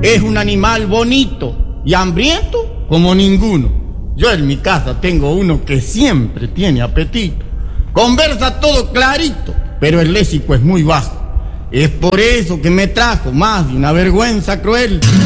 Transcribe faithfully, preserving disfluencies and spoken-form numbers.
Es un animal bonito y hambriento como ninguno. Yo en mi casa tengo uno que siempre tiene apetito. Conversa todo clarito, pero el léxico es muy bajo. Es por eso que me trajo más de una vergüenza cruel.